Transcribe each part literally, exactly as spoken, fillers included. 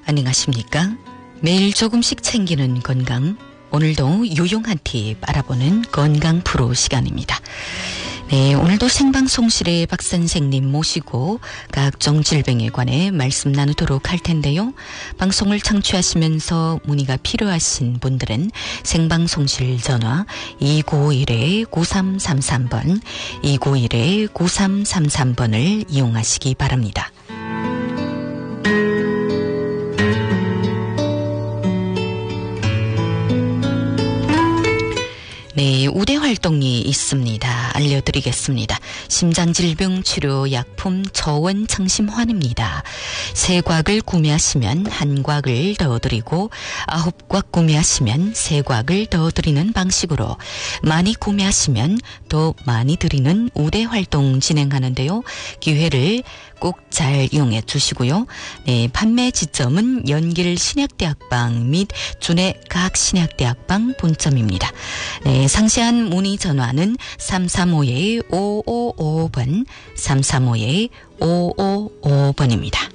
안녕하십니까? 매일 조금씩 챙기는 건강, 오늘도 유용한 팁 알아보는 건강 프로 시간입니다. 네, 오늘도 생방송실에 박 선생님 모시고 각종 질병에 관해 말씀 나누도록 할 텐데요. 방송을 청취하시면서 문의가 필요하신 분들은 생방송실 전화 이구오일 구삼삼삼 번, 이구오일 구삼삼삼 번을 이용하시기 바랍니다. 네, 우대 활동이 있습니다. 알려드리겠습니다. 심장질병 치료 약품 저원청심환입니다. 세 곽을 구매하시면 한 곽을 더 드리고 아홉 곽 구매하시면 세 곽을 더 드리는 방식으로 많이 구매하시면 더 많이 드리는 우대 활동 진행하는데요. 기회를 꼭 잘 이용해 주시고요. 네, 판매 지점은 연길 신약대학방 및 준해 각 신약대학방 본점입니다. 네, 상세한 문의 전화는 삼삼오오 오오오오 번, 삼삼오오 오오오오 번입니다.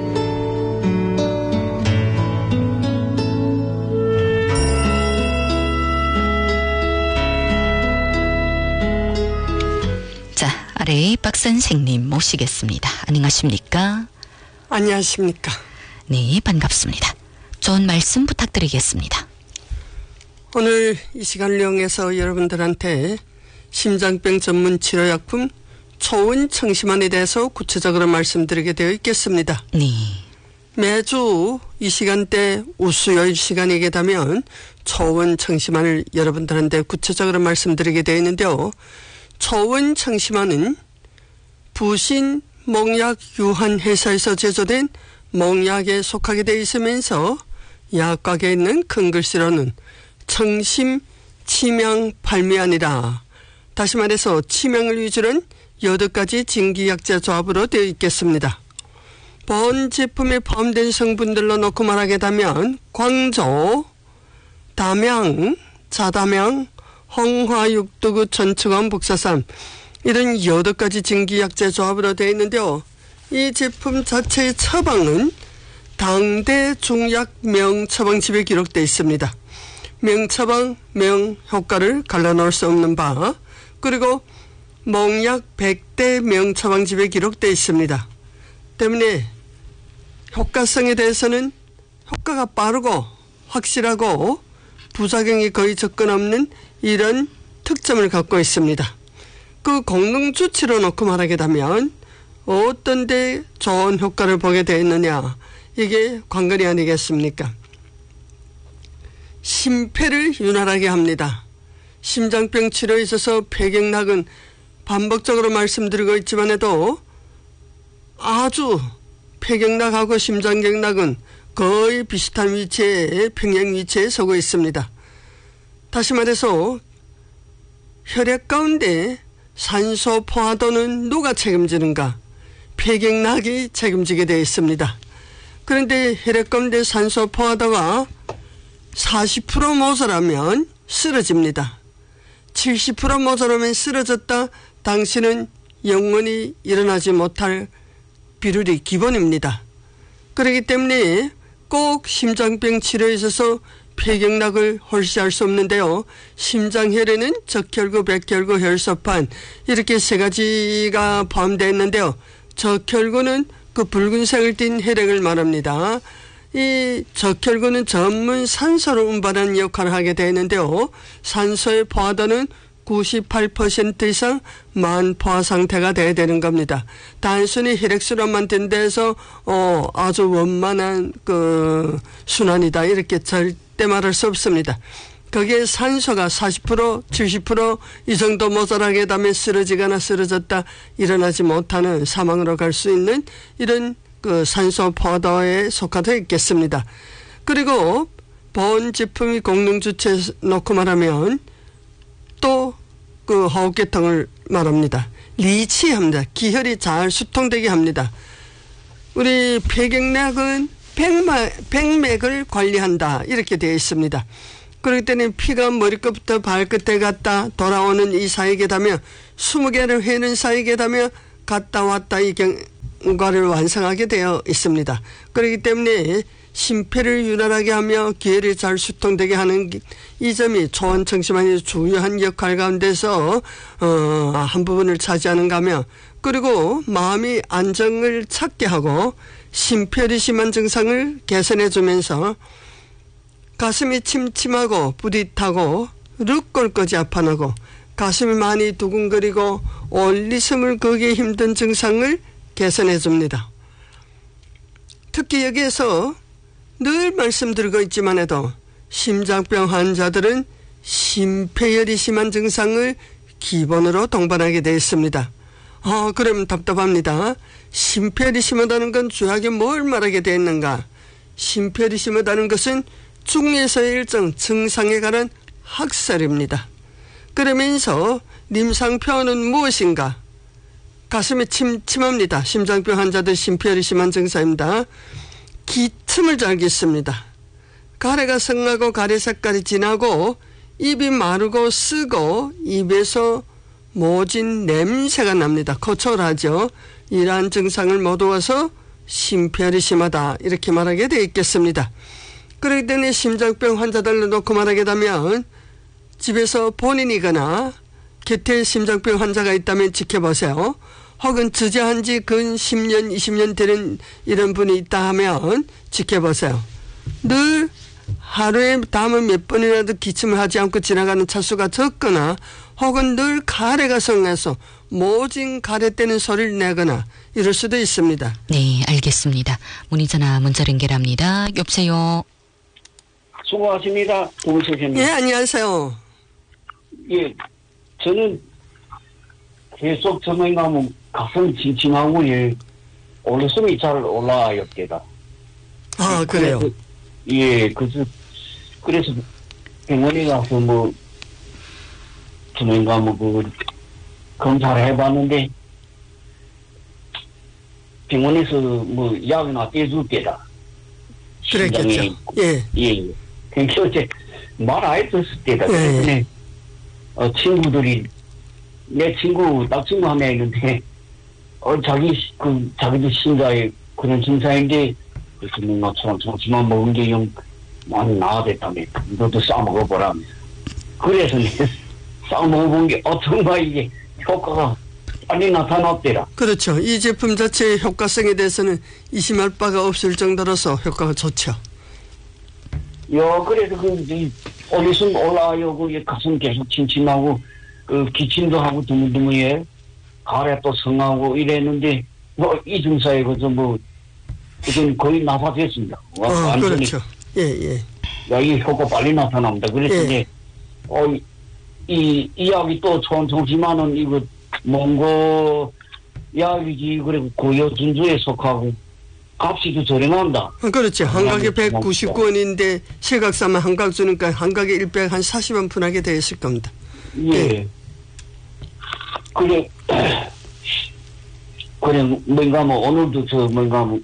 아래 박 선생님 모시겠습니다. 안녕하십니까? 안녕하십니까? 네, 반갑습니다. 좋은 말씀 부탁드리겠습니다. 오늘 이 시간을 이용해서 여러분들한테 심장병 전문 치료약품 초원청심환에 대해서 구체적으로 말씀드리게 되어 있겠습니다. 네. 매주 이 시간대 우수요일 시간이게 되면 초원청심환을 여러분들한테 구체적으로 말씀드리게 되어 있는데요. 초원청심환은 부신 몽약 유한 회사에서 제조된 몽약에 속하게 되어 있으면서 약곽에 있는 큰 글씨로는 청심 치명 발미아니라, 다시 말해서 치명을 위주로 한 여덟 가지 진기약재 조합으로 되어 있겠습니다. 본 제품에 포함된 성분들로 놓고 말하게 되면 광조, 담양, 자담양, 홍화육두구 전축원 복사삼, 이런 여덟 가지 진기약재 조합으로 되어 있는데요. 이 제품 자체의 처방은 당대 중약 명처방집에 기록되어 있습니다. 명처방, 명효과를 갈라놓을 수 없는 바, 그리고 몽약 백 대 명처방집에 기록되어 있습니다. 때문에 효과성에 대해서는 효과가 빠르고 확실하고 부작용이 거의 접근 없는 이런 특점을 갖고 있습니다. 그功能 주치로 놓고 말하게 되면 어떤 데 좋은 효과를 보게 되어 있느냐, 이게 관건이 아니겠습니까? 심폐를 윤활하게 합니다. 심장병 치료에 있어서 폐경락은 반복적으로 말씀드리고 있지만 해도 아주 폐경락하고 심장경락은 거의 비슷한 위치에, 평행 위치에 서고 있습니다. 다시 말해서 혈액 가운데 산소 포화도는 누가 책임지는가? 폐경락이 책임지게 되어 있습니다. 그런데 혈액 가운데 산소 포화도가 사십 퍼센트 모자라면 쓰러집니다. 칠십 퍼센트 모자라면 쓰러졌다, 당신은 영원히 일어나지 못할 비율이 기본입니다. 그렇기 때문에 꼭 심장병 치료에 있어서 폐경락을 홀시할 수 없는데요. 심장혈에는 적혈구, 백혈구, 혈소판, 이렇게 세 가지가 포함되어 있는데요. 적혈구는 그 붉은색을 띤 혈액을 말합니다. 이 적혈구는 전문 산소를 운반하는 역할을 하게 되어 있는데요. 산소의 포화도는 구십팔 퍼센트 이상 만포화 상태가 돼야 되는 겁니다. 단순히 혈액순환만 된 데서 어, 아주 원만한 그 순환이다, 이렇게 절대 말할 수 없습니다. 거기에 산소가 사십 퍼센트, 칠십 퍼센트 이 정도 모자라게 되면 쓰러지거나 쓰러졌다 일어나지 못하는 사망으로 갈 수 있는 이런 그 산소 포화도에 속하되어 있겠습니다. 그리고 본 제품이功能 주체에 놓고 말하면 또 그 호흡계통을 말합니다. 리치합니다. 기혈이 잘 수통되게 합니다. 우리 폐경락은 백맥, 백맥을 관리한다, 이렇게 되어 있습니다. 그렇기 때문에 피가 머리끝부터 발끝에 갔다 돌아오는 이 사이게 되면 스무 개를 회는 사이게 되면 갔다 왔다 이 경과를 완성하게 되어 있습니다. 그렇기 때문에 심폐를 유난하게 하며 기혈이 잘 수통되게 하는 이 점이 초원청심환이 중요한 역할 가운데서 어, 한 부분을 차지하는가 하며, 그리고 마음이 안정을 찾게 하고 심폐혈이 심한 증상을 개선해 주면서 가슴이 침침하고 부릿하고 륵골까지 아파나고 가슴이 많이 두근거리고 올리숨을 거기 힘든 증상을 개선해 줍니다. 특히 여기에서 늘 말씀드리고 있지만 해도 심장병 환자들은 심폐혈이 심한 증상을 기본으로 동반하게 되어 있습니다. 아, 그럼 답답합니다. 심폐혈이 심하다는 건 주약에 뭘 말하게 되어 있는가? 심폐혈이 심하다는 것은 중에서의 일정 증상에 관한 학설입니다. 그러면서 임상표현은 무엇인가? 가슴이 침침합니다. 심장병 환자들 심폐혈이 심한 증상입니다. 기침을 잘 깃습니다. 가래가 성하고 가래 색깔이 진하고 입이 마르고 쓰고 입에서 모진 냄새가 납니다. 거철하죠. 이러한 증상을 모두어서 심폐혈이 심하다 이렇게 말하게 되어 있겠습니다. 그렇기 때문에 심장병 환자들로 놓고 말하게 되면 집에서 본인이거나 곁에 심장병 환자가 있다면 지켜보세요. 혹은 주저한 지 근 십 년, 이십 년 되는 이런 분이 있다 하면 지켜보세요. 늘 하루에 담은 몇 번이라도 기침을 하지 않고 지나가는 차수가 적거나 혹은 늘 가래가 성해서 모진 가래떼는 소리를 내거나 이럴 수도 있습니다. 네, 알겠습니다. 문의 전화 문자 연결합니다. 여보세요. 수고하십니다. 동석입니다. 예, 안녕하세요. 예, 저는 계속 저만 가면 가슴 침침하고 예, 올레숨이 잘 올라와요, 제가. 아, 그래요? 그래서, 예, 그래서, 그래서 병원에 가서 뭐, 저만 가면 그, 검사를 해봤는데, 병원에서 뭐, 약이나 떼줄 때다. 그랬겠죠. 예. 예, 예. 그러니까 어째 말 안 했었을 때다. 예. 그래서 어, 친구들이, 내 친구, 딱 친구 한 명 있는데, 어, 자기, 그, 자기도 신자에 그런 증상인데, 그래서 뭔가 참, 잠시만 먹은 게 영, 많이 나아졌다며. 너도 싸먹어보라. 그래서 싸먹어본 게 어떤가 이게 효과가 빨리 나타났더라. 그렇죠. 이 제품 자체의 효과성에 대해서는 의심할 바가 없을 정도로서 효과가 좋죠. 요, 그래서 그, 올리순 올라와요. 그 가슴 계속 침침하고, 그 기침도 하고 드물드물해. 가래 또 성하고 이랬는데, 뭐, 이 증상에 그저 뭐, 그전 거의 나빠졌습니다. 아, 그렇죠. 예, 예. 야, 이 효과 빨리 나타납니다. 그래서 예. 이제, 어, 이, 이 약이 또 좋지만은 이거, 몽고 약이지, 그리고 고요 진주에 속하고, 값이 더 저렴합니다. 그렇죠. 한 가게 백구십구 원인데 실각 사면 한 각 주니까 한 가게 일백 한 사십 원 분하게 되어 있을 겁니다. 예. 예. 그래, 그래, 뭔가 뭐, 오늘도 저, 뭔가 뭐,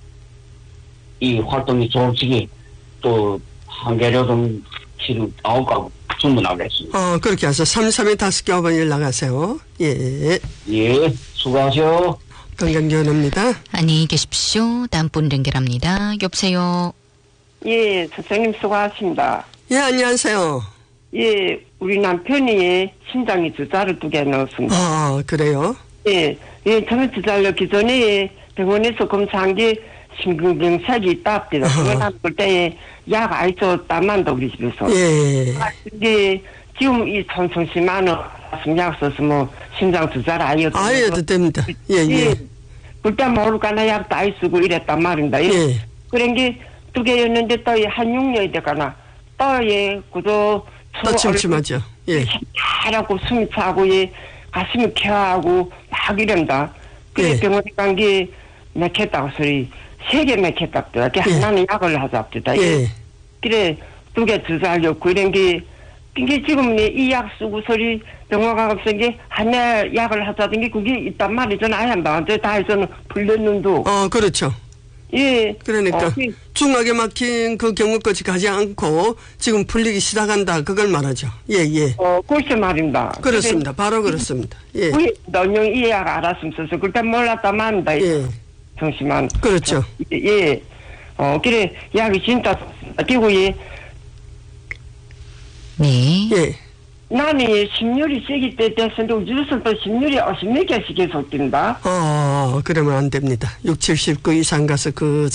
이 활동이 조금씩 또, 한 개료동 치료 아홉 가구 주문하겠습니다. 어, 그렇게 해서 삼삼에 다섯 개 한번 연락하세요. 예. 예, 수고하세요. 건강기원입니다. 안녕히 계십시오. 다음 분 연결합니다. 여보세요. 예, 선생님 수고하십니다. 예, 안녕하세요. 예, 우리 남편이 심장이 두 자를 두 개 넣었습니다. 아, 그래요? 예, 예, 처음에 두 잘 넣기 전에 병원에서 검사한 게 심근경색이 있다 합니다. 그걸 한볼 때에 약 아이 줬다만다 우리 집에서. 예. 아, 근데 지금 이 천성심하는 약 써서 뭐 심장 두 잘 아이어도 아이어도 됩니다. 예, 예. 그때 모르까나 약도 아이 쓰고 이랬단 말입니다. 예. 예. 그런 게 두 개였는데 또 한 육 년이 돼가나 또 예, 그저 또 침침하죠. 예. 잘하고 숨이 차고 예, 가슴이 켜하고 막 이런다. 그래 예. 병원에 간 게 맥혔다고 소리 세 개 맥혔다고 이렇게 예. 하나는 약을 하자합니다. 예. 그래 두 개 주사하려고 이런 게 이게 지금 이 약 쓰고 소리 병원 가서 게 하나 약을 하자던 게 그게 있단 말이죠. 아예 나한테 다 해서는 불렸는데. 어, 그렇죠. 예. 그러니까 어, 그, 중하게 막힌 그 경우까지 가지 않고 지금 풀리기 시작한다. 그걸 말하죠. 예, 예. 어, 글쎄 말입니다. 그렇습니다. 바로 그렇습니다. 예. 우리 너녕 이해가 알았으면 써서 그때 몰랐다 만다. 예. 정심한. 그렇죠. 예. 어, 그래, 약이 진짜 뛰고, 예. 네. 예. 나는 심률이 세기 때 됐는데, 우주선 또 심률이 오십 몇 개씩 계속 뛴다. 어, 그러면 안 됩니다. 육, 칠십 그 이상 가서 그